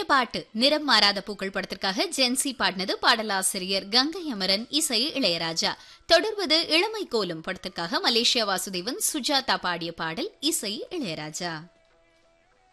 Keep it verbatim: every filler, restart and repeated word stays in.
பாட்டு நிறம் மாறாத பூக்கள் படத்திற்காக ஜென்சி பாடினது. பாடலாசிரியர் கங்கை அமரன், இசை இளையராஜா. தொடர்வது இளமை கோலும் படத்திற்காக மலேசியா வாசுதேவன், சுஜாதா பாடிய பாடல், இசை இளையராஜா.